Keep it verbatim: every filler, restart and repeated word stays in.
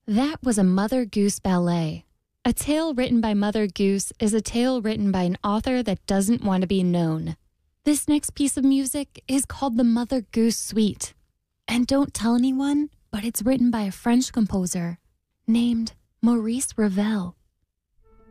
That was a Mother Goose ballet. A tale written by Mother Goose is a tale written by an author that doesn't want to be known. This next piece of music is called the Mother Goose Suite. And don't tell anyone, but it's written by a French composer named Maurice Ravel.